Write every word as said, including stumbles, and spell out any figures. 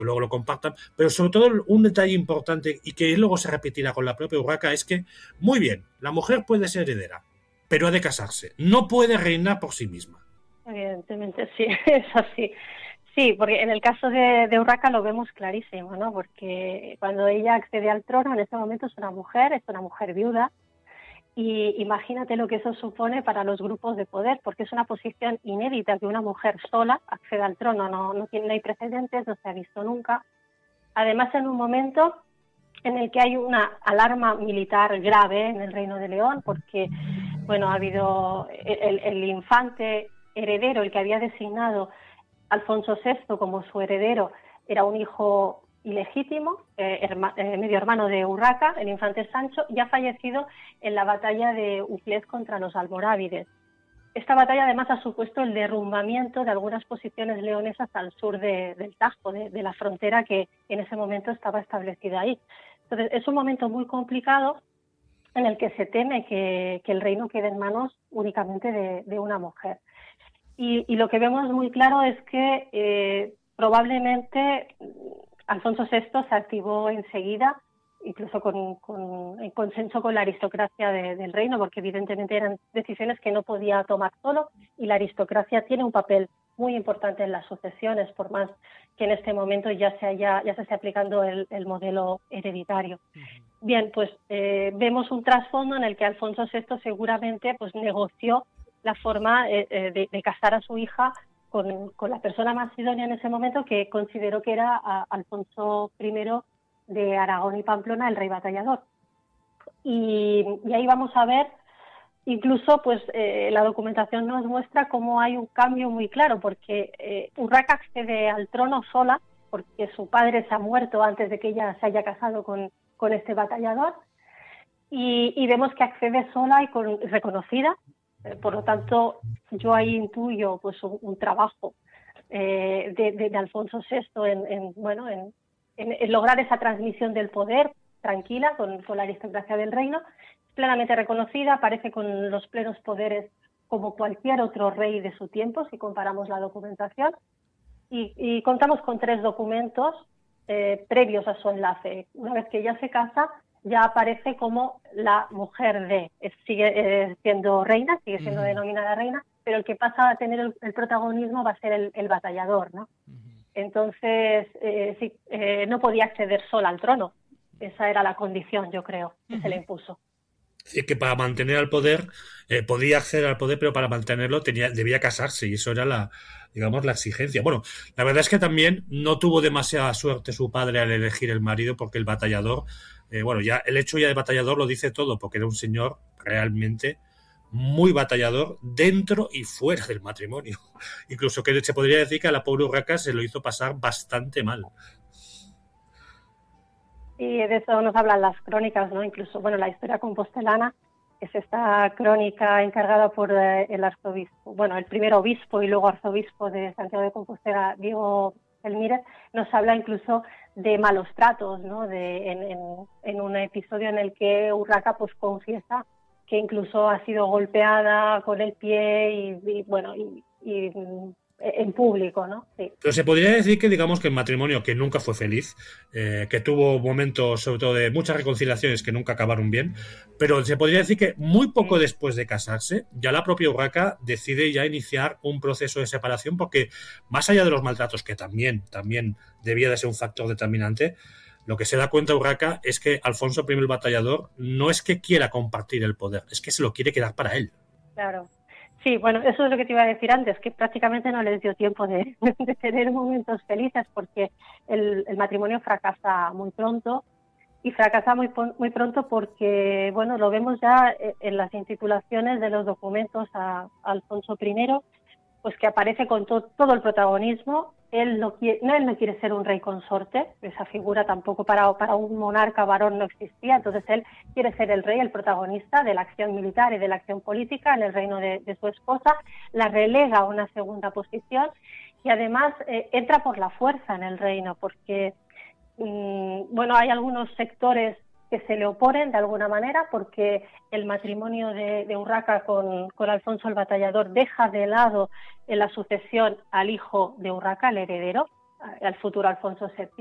que luego lo compartan, pero sobre todo un detalle importante y que luego se repetirá con la propia Urraca es que, muy bien, la mujer puede ser heredera, pero ha de casarse, no puede reinar por sí misma. Evidentemente, sí, es así. Sí, porque en el caso de, de Urraca lo vemos clarísimo, ¿no? Porque cuando ella accede al trono, en este momento es una mujer, es una mujer viuda, y imagínate lo que eso supone para los grupos de poder, porque es una posición inédita que una mujer sola acceda al trono, no, no, tiene, no hay precedentes, no se ha visto nunca. Además, en un momento en el que hay una alarma militar grave en el Reino de León, porque, bueno, ha habido el, el infante heredero, el que había designado Alfonso sexto como su heredero, era un hijo ilegítimo, eh, herma, eh, medio hermano de Urraca, el infante Sancho, ya fallecido en la batalla de Uclés contra los almorávides. Esta batalla además ha supuesto el derrumbamiento de algunas posiciones leonesas al sur de, del Tajo, de, de la frontera que en ese momento estaba establecida ahí. Entonces es un momento muy complicado en el que se teme que, que el reino quede en manos únicamente de, de una mujer. Y, y lo que vemos muy claro es que eh, probablemente Alfonso sexto se activó enseguida, incluso con, con, en consenso con la aristocracia de, del reino, porque evidentemente eran decisiones que no podía tomar solo, y la aristocracia tiene un papel muy importante en las sucesiones, por más que en este momento ya se haya, ya se esté aplicando el, el modelo hereditario. Uh-huh. Bien, pues eh, vemos un trasfondo en el que Alfonso sexto seguramente pues negoció la forma eh, de, de casar a su hija con, con la persona más idónea en ese momento, que consideró que era a Alfonso primero de Aragón y Pamplona, el rey batallador. Y, y ahí vamos a ver, incluso pues eh, la documentación nos muestra cómo hay un cambio muy claro, porque eh, Urraca accede al trono sola, porque su padre se ha muerto antes de que ella se haya casado con, con este batallador, y, y vemos que accede sola y con, reconocida. Por lo tanto, yo ahí intuyo pues un, un trabajo eh, de, de, de Alfonso sexto en, en, bueno, en, en, en lograr esa transmisión del poder tranquila con, con la aristocracia del reino, plenamente reconocida, aparece con los plenos poderes como cualquier otro rey de su tiempo, si comparamos la documentación, y, y contamos con tres documentos eh, previos a su enlace. Una vez que ella se casa, ya aparece como la mujer de, sigue eh, siendo reina, sigue siendo uh-huh. denominada reina, pero el que pasa a tener el, el protagonismo va a ser el, el batallador, ¿no? Uh-huh. Entonces, eh, sí, eh, no podía acceder sola al trono. Esa era la condición, yo creo, que uh-huh. se le impuso. Es que para mantener al poder, eh, podía acceder al poder, pero para mantenerlo tenía, debía casarse, y eso era la, digamos, la exigencia. Bueno, la verdad es que también no tuvo demasiada suerte su padre al elegir el marido, porque el batallador, eh, bueno, ya el hecho ya de batallador lo dice todo, porque era un señor realmente muy batallador dentro y fuera del matrimonio. Incluso que se podría decir que a la pobre Urraca se lo hizo pasar bastante mal. Y de eso nos hablan las crónicas, ¿no? Incluso, bueno, la historia compostelana, que es esta crónica encargada por eh, el arzobispo, bueno, el primer obispo y luego arzobispo de Santiago de Compostela, Diego Elmírez, nos habla incluso de malos tratos, ¿no? De, en, en, en un episodio en el que Urraca pues confiesa que incluso ha sido golpeada con el pie y, y bueno, y, y en público, ¿no? Sí. Pero se podría decir que, digamos, que el matrimonio que nunca fue feliz, eh, que tuvo momentos, sobre todo, de muchas reconciliaciones que nunca acabaron bien, pero se podría decir que muy poco sí. después de casarse, ya la propia Urraca decide ya iniciar un proceso de separación, porque más allá de los maltratos, que también, también debía de ser un factor determinante, lo que se da cuenta Urraca es que Alfonso primero el batallador no es que quiera compartir el poder, es que se lo quiere quedar para él. Claro. Sí, bueno, eso es lo que te iba a decir antes, que prácticamente no les dio tiempo de, de tener momentos felices, porque el, el matrimonio fracasa muy pronto, y fracasa muy, muy pronto porque, bueno, lo vemos ya en las intitulaciones de los documentos a, a Alfonso primero, pues que aparece con to, todo el protagonismo. Él no, quiere, no, él no quiere ser un rey consorte, esa figura tampoco para, para un monarca varón no existía, entonces él quiere ser el rey, el protagonista de la acción militar y de la acción política en el reino de, de su esposa, la relega a una segunda posición y además eh, entra por la fuerza en el reino, porque mmm, bueno, hay algunos sectores que se le oponen de alguna manera, porque el matrimonio de, de Urraca con, con Alfonso el Batallador deja de lado en la sucesión al hijo de Urraca, el heredero, al futuro Alfonso séptimo.